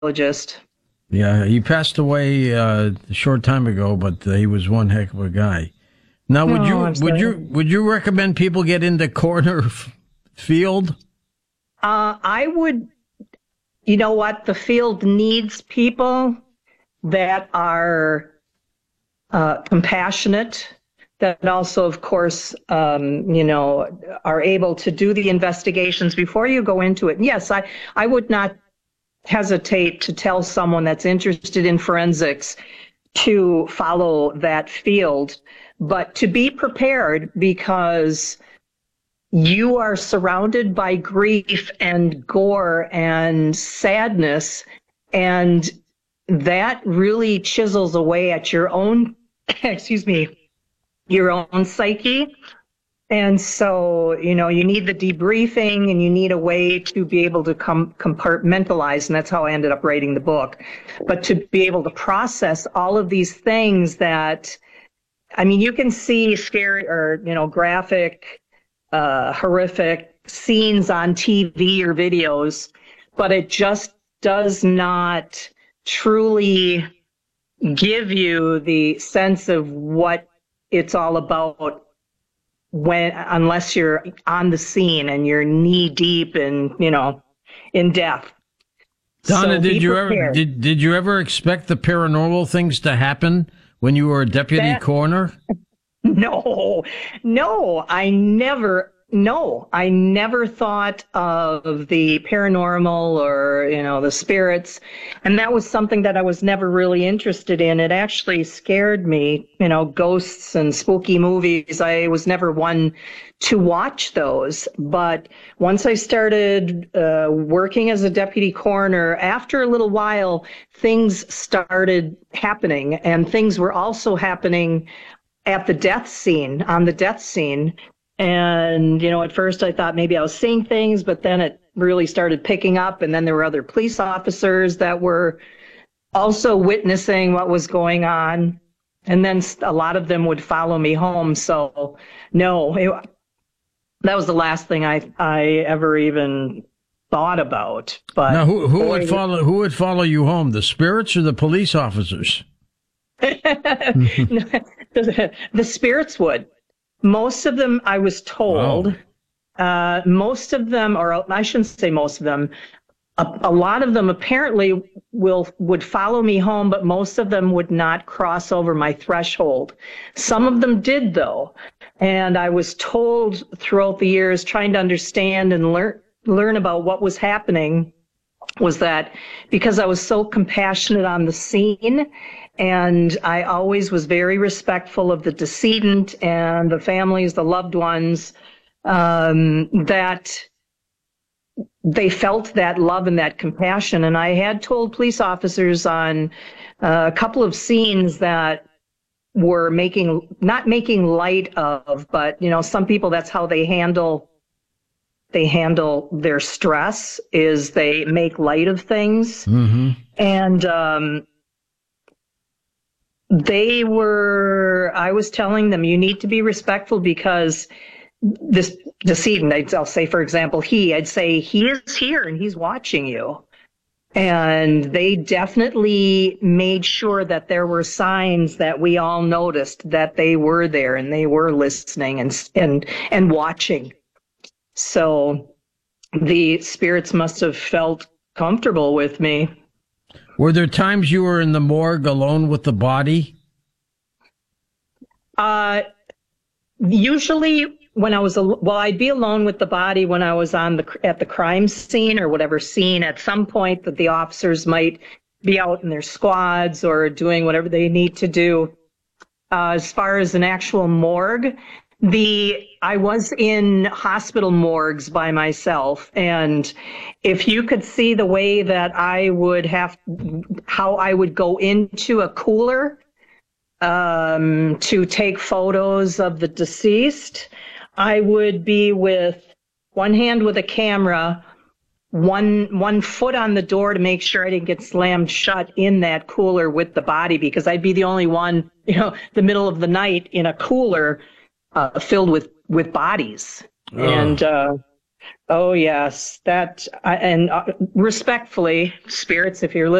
Yeah, he passed away a short time ago, but he was one heck of a guy. Now, Oh, I'm sorry. would you recommend people get into corner field? I would, you know what? The field needs people that are compassionate, that also, of course, are able to do the investigations before you go into it. And yes, I would not hesitate to tell someone that's interested in forensics to follow that field, but to be prepared because you are surrounded by grief and gore and sadness, and that really chisels away at your own, excuse me, your own psyche. And so, you need the debriefing and you need a way to be able to compartmentalize. And that's how I ended up writing the book. But to be able to process all of these things that, I mean, you can see scary or, graphic, horrific scenes on TV or videos, but it just does not truly give you the sense of what it's all about unless you're on the scene and you're knee deep in, in death. Donna, So did you ever expect the paranormal things to happen when you were a deputy coroner? No, I never thought of the paranormal or, the spirits. And that was something that I was never really interested in. It actually scared me, ghosts and spooky movies. I was never one to watch those. But once I started working as a deputy coroner, after a little while, things started happening. And things were also happening on the death scene. And, at first I thought maybe I was seeing things, but then it really started picking up. And then there were other police officers that were also witnessing what was going on. And then a lot of them would follow me home. So no, that was the last thing I ever even thought about. But now, who would follow you home? The spirits or the police officers? The spirits would. Most of them, I was told, most of them, or I shouldn't say most of them, a lot of them apparently would follow me home, but most of them would not cross over my threshold. Some of them did, though. And I was told throughout the years, trying to understand and learn about what was happening, was that because I was so compassionate on the scene, and I always was very respectful of the decedent and the families, the loved ones, that they felt that love and that compassion. And I had told police officers on a couple of scenes that were not making light of, but, some people, that's how they handle their stress, is they make light of things. Mm-hmm. And, I was telling them, you need to be respectful because this decedent, I'll say, for example, I'd say he is here and he's watching you. And they definitely made sure that there were signs that we all noticed that they were there and they were listening and watching. So the spirits must have felt comfortable with me. Were there times you were in the morgue alone with the body? Usually when I was, I'd be alone with the body when I was at the crime scene or whatever scene. At some point that the officers might be out in their squads or doing whatever they need to do. As far as an actual morgue, I was in hospital morgues by myself, and if you could see the way that how I would go into a cooler to take photos of the deceased, I would be with one hand with a camera, one foot on the door to make sure I didn't get slammed shut in that cooler with the body, because I'd be the only one, the middle of the night in a cooler filled with bodies. And Oh, yes. And respectfully, spirits, if you're